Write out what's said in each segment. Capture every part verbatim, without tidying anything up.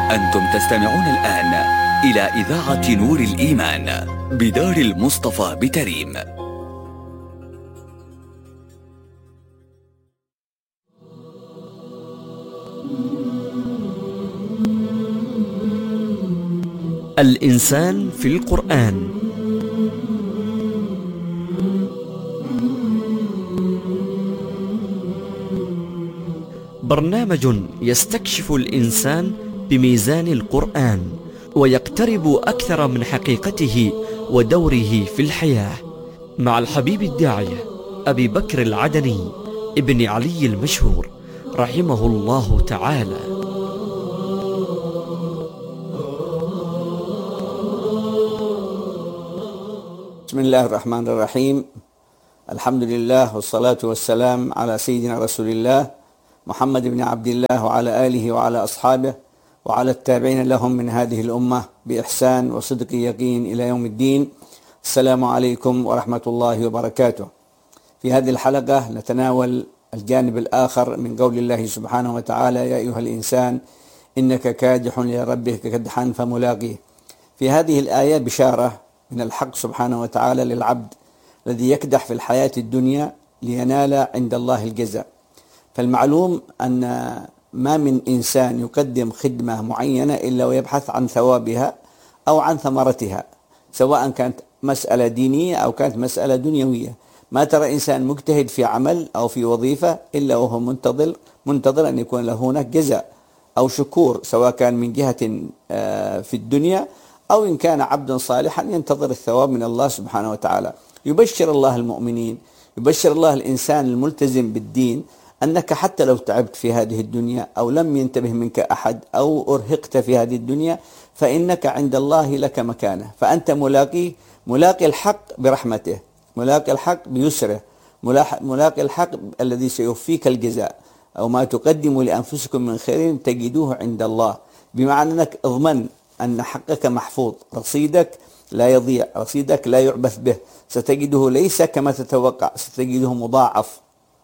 أنتم تستمعون الآن إلى إذاعة نور الإيمان بدار المصطفى بتريم. الإنسان في القرآن. برنامج يستكشف الإنسان بميزان القرآن ويقترب أكثر من حقيقته ودوره في الحياة، مع الحبيب الداعية أبي بكر العدني ابن علي المشهور رحمه الله تعالى. بسم الله الرحمن الرحيم. الحمد لله والصلاة والسلام على سيدنا رسول الله محمد بن عبد الله وعلى آله وعلى أصحابه وعلى التابعين لهم من هذه الأمة بإحسان وصدق يقين إلى يوم الدين. السلام عليكم ورحمة الله وبركاته. في هذه الحلقة نتناول الجانب الآخر من قول الله سبحانه وتعالى: يا أيها الإنسان إنك كادح إلى ربك كدحا فملاقيه. في هذه الآية بشارة من الحق سبحانه وتعالى للعبد الذي يكدح في الحياة الدنيا لينال عند الله الجزاء. فالمعلوم أن ما من إنسان يقدم خدمة معينة إلا ويبحث عن ثوابها أو عن ثمرتها، سواء كانت مسألة دينية أو كانت مسألة دنيوية. ما ترى إنسان مجتهد في عمل أو في وظيفة إلا وهو منتظر منتظر أن يكون له هناك جزاء أو شكور، سواء كان من جهة في الدنيا أو إن كان عبدا صالحا ينتظر الثواب من الله سبحانه وتعالى. يبشر الله المؤمنين، يبشر الله الإنسان الملتزم بالدين أنك حتى لو تعبت في هذه الدنيا أو لم ينتبه منك أحد أو أرهقت في هذه الدنيا فإنك عند الله لك مكانة، فأنت ملاقي ملاقي الحق برحمته، ملاقي الحق بيسره، ملاقي الحق الذي سيوفيك الجزاء. أو ما تقدموا لأنفسكم من خير تجدوه عند الله، بمعنى أنك اضمن أن حقك محفوظ، رصيدك لا يضيع، رصيدك لا يعبث به، ستجده ليس كما تتوقع، ستجده مضاعف.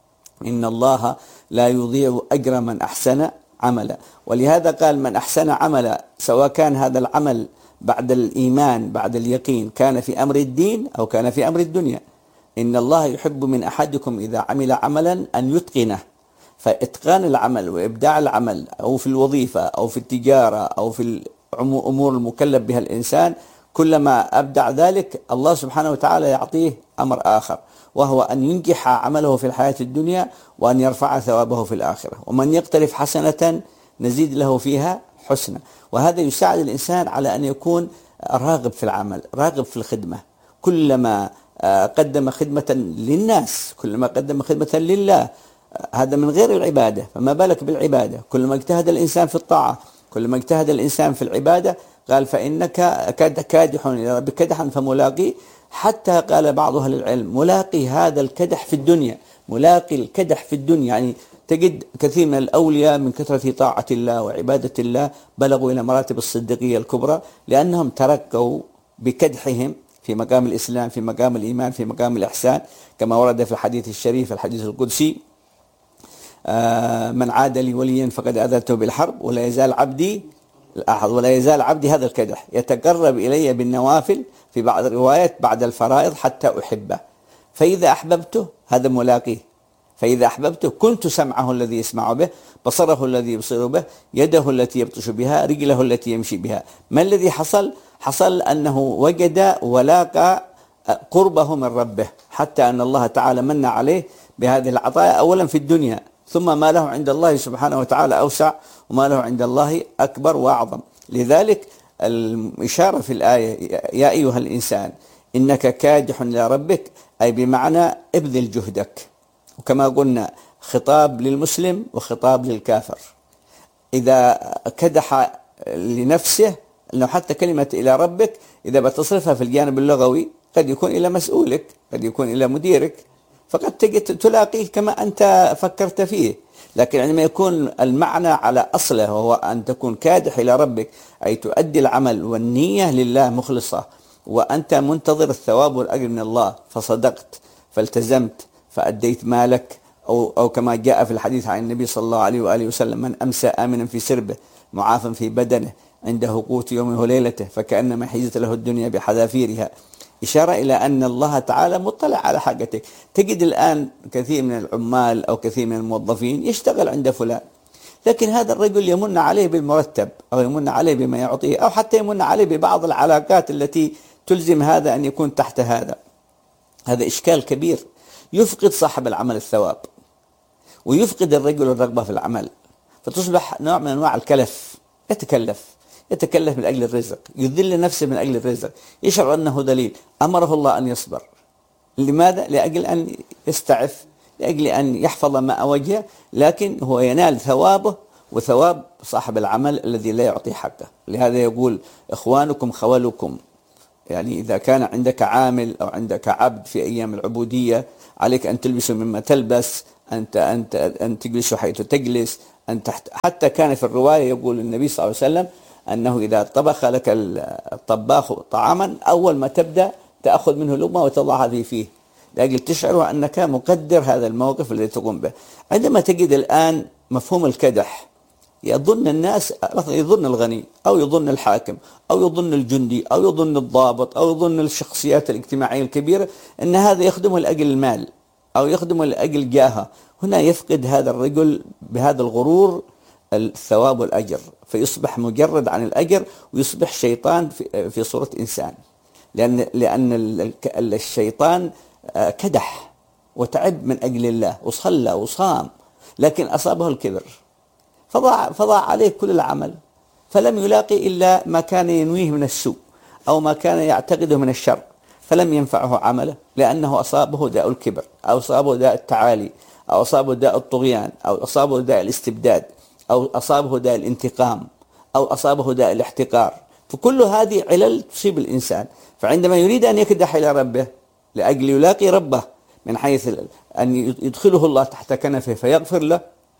إن الله لا يضيع أجر من أحسن عملا. ولهذا قال: من أحسن عملا، سواء كان هذا العمل بعد الإيمان بعد اليقين كان في أمر الدين أو كان في أمر الدنيا. إن الله يحب من أحدكم إذا عمل عملا أن يتقنه. فإتقان العمل وإبداع العمل أو في الوظيفة أو في التجارة أو في الأمور المكلف بها الإنسان، كلما أبدع ذلك الله سبحانه وتعالى يعطيه أمر آخر، وهو أن ينجح عمله في الحياة الدنيا وأن يرفع ثوابه في الآخرة. ومن يقترف حسنة نزيد له فيها حسنة. وهذا يساعد الإنسان على أن يكون راغب في العمل، راغب في الخدمة. كلما قدم خدمة للناس، كلما قدم خدمة لله، هذا من غير العبادة، فما بالك بالعبادة. كلما اجتهد الإنسان في الطاعة، كلما اجتهد الإنسان في العبادة، قال: فإنك كادح إلى ربك كدحا فملاقي. حتى قال بعض أهل العلم: ملاقي هذا الكدح في الدنيا، ملاقي الكدح في الدنيا. يعني تجد كثير من الأولياء من كثرة طاعة الله وعبادة الله بلغوا إلى مراتب الصديقية الكبرى، لأنهم تركوا بكدحهم في مقام الإسلام، في مقام الإيمان، في مقام الإحسان، كما ورد في الحديث الشريف الحديث القدسي: آه من عاد لي وليا فقد أذنته بالحرب ولا يزال عبدي ولا يزال عبدي هذا الكدح يتقرب إلي بالنوافل، في بعض الروايات بعد الفرائض، حتى أحبه. فإذا أحببته، هذا ملاقيه، فإذا أحببته كنت سمعه الذي يسمع به، بصره الذي يبصر به، يده التي يبطش بها، رجله التي يمشي بها. ما الذي حصل؟ حصل أنه وجد ولاقى قربه من ربه، حتى أن الله تعالى من عليه بهذه العطايا أولا في الدنيا، ثم ما له عند الله سبحانه وتعالى أوسع، وما له عند الله أكبر وأعظم. لذلك الإشارة في الآية: يا أيها الإنسان إنك كادح إلى ربك، أي بمعنى ابذل جهدك. وكما قلنا خطاب للمسلم وخطاب للكافر. إذا كدح لنفسه، لو حتى كلمة إلى ربك إذا بتصرفها في الجانب اللغوي قد يكون إلى مسؤولك، قد يكون إلى مديرك، فقد تلاقيه كما أنت فكرت فيه. لكن عندما يكون المعنى على أصله، وهو أن تكون كادح إلى ربك، أي تؤدي العمل والنية لله مخلصة، وأنت منتظر الثواب والأجر من الله، فصدقت، فالتزمت، فأديت مالك، أو, أو كما جاء في الحديث عن النبي صلى الله عليه وآله وسلم: من أمسى آمنا في سربه معافا في بدنه عنده قوت يومه وليلته فكأنما حيزت له الدنيا بحذافيرها، إشارة إلى أن الله تعالى مطلع على حاجتك. تجد الآن كثير من العمال أو كثير من الموظفين يشتغل عند فلان، لكن هذا الرجل يمن عليه بالمرتب أو يمن عليه بما يعطيه، أو حتى يمن عليه ببعض العلاقات التي تلزم هذا أن يكون تحت هذا. هذا إشكال كبير، يفقد صاحب العمل الثواب، ويفقد الرجل الرغبة في العمل، فتصبح نوع من أنواع الكلف. يتكلف يتكلف من أجل الرزق، يذل نفسه من أجل الرزق، يشعر أنه دليل. أمره الله أن يصبر. لماذا؟ لأجل أن يستعف، لأجل أن يحفظ ماء وجهه، لكن هو ينال ثوابه وثواب صاحب العمل الذي لا يعطي حقه. لهذا يقول: إخوانكم خولكم. يعني إذا كان عندك عامل أو عندك عبد في أيام العبودية، عليك أن تلبسه مما تلبس، أنت أنت أن تجلس حيث تجلس، أن تحت. حتى كان في الرواية يقول النبي صلى الله عليه وسلم أنه إذا طبخ لك الطباخ طعاما، أول ما تبدأ تأخذ منه لقمة وتضعها في فيه، لأجل تشعر أنك مقدر هذا الموقف الذي تقوم به. عندما تجد الآن مفهوم الكدح، يظن الناس، يظن الغني أو يظن الحاكم أو يظن الجندي أو يظن الضابط أو يظن الشخصيات الاجتماعية الكبيرة أن هذا يخدمه لأجل المال أو يخدمه لأجل جاهه. هنا يفقد هذا الرجل بهذا الغرور الثواب والأجر، فيصبح مجرد عن الأجر ويصبح شيطان في صورة إنسان، لأن لأن الشيطان كدح وتعب من أجل الله وصلى وصام، لكن أصابه الكبر فضاع فضاع عليه كل العمل، فلم يلاقي إلا ما كان ينويه من السوء أو ما كان يعتقده من الشر، فلم ينفعه عمله، لأنه أصابه داء الكبر أو أصابه داء التعالي أو أصابه داء الطغيان أو أصابه داء الاستبداد أو أصابه داء الانتقام أو أصابه داء الاحتقار. فكل هذه علل تصيب الإنسان. فعندما يريد أن يكدح إلى ربه لأجل يلاقي ربه من حيث أن يدخله الله تحت كنفه فيغفر له،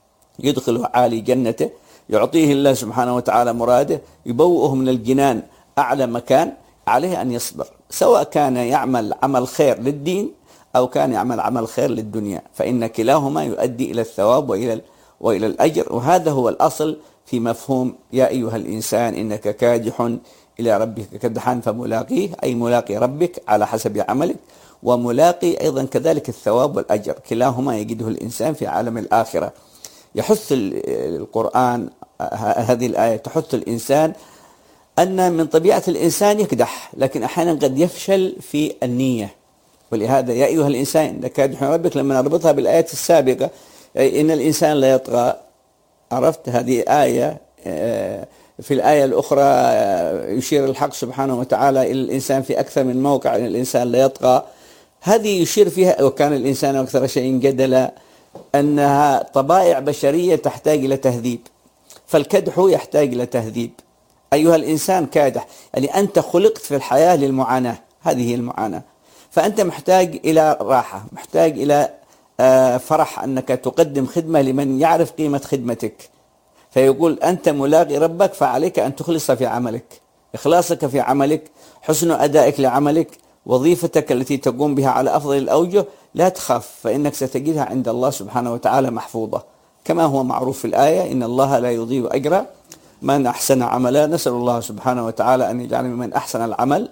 يدخله عالي جنته، يعطيه الله سبحانه وتعالى مراده، يبوئه من الجنان أعلى مكان، عليه أن يصبر، سواء كان يعمل عمل خير للدين أو كان يعمل عمل خير للدنيا، فإن كلاهما يؤدي إلى الثواب وإلى وإلى الأجر. وهذا هو الأصل في مفهوم يا أيها الإنسان إنك كادح إلى ربك كدحا فملاقيه، أي ملاقي ربك على حسب عملك، وملاقي أيضا كذلك الثواب والأجر، كلاهما يجده الإنسان في عالم الآخرة. يحث القرآن هذه الآية تحث الإنسان أن من طبيعة الإنسان يكدح، لكن أحيانا قد يفشل في النية. ولهذا يا أيها الإنسان إنك كادح إلى ربك لما نربطها بالآيات السابقة، إن الإنسان لا يطغى. عرفت هذه آية. في الآية الأخرى يشير الحق سبحانه وتعالى إلى الإنسان في أكثر من موقع إن الإنسان لا يطغى. هذه يشير فيها وكان الإنسان أكثر شيء جدلا، أنها طبائع بشرية تحتاج إلى تهذيب، فالكدح يحتاج إلى تهذيب. أيها الإنسان كادح، يعني أنت خلقت في الحياة للمعاناة، هذه هي المعاناة، فأنت محتاج إلى راحة، محتاج إلى فرح أنك تقدم خدمة لمن يعرف قيمة خدمتك. فيقول أنت ملاقي ربك، فعليك أن تخلص في عملك، إخلاصك في عملك، حسن أدائك لعملك، وظيفتك التي تقوم بها على أفضل الأوجه، لا تخاف، فإنك ستجدها عند الله سبحانه وتعالى محفوظة، كما هو معروف في الآية: إن الله لا يضيع أجر من أحسن عملا. نسأل الله سبحانه وتعالى أن يجعل من أحسن العمل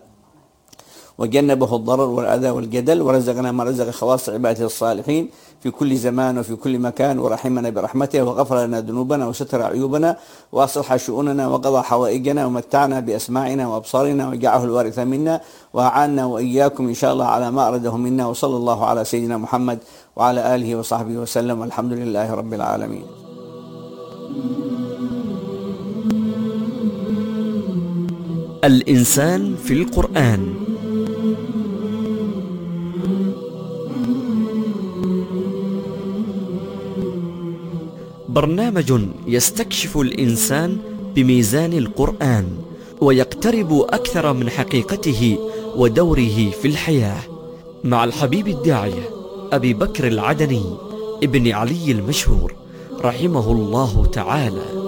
وجنبه الضرر والأذى والجدل، ورزقنا ما رزق خواص عباده الصالحين في كل زمان وفي كل مكان، ورحمنا برحمته، وغفر لنا ذنوبنا وستر عيوبنا وأصلح شؤوننا وقضى حوائجنا، ومتعنا بأسماعنا وأبصارنا وجعله الوارث منا، وأعاننا وإياكم إن شاء الله على ما أرده منا. وصلى الله على سيدنا محمد وعلى آله وصحبه وسلم، والحمد لله رب العالمين. الإنسان في القرآن. برنامج يستكشف الإنسان بميزان القرآن ويقترب أكثر من حقيقته ودوره في الحياة، مع الحبيب الداعية أبي بكر العدني ابن علي المشهور رحمه الله تعالى.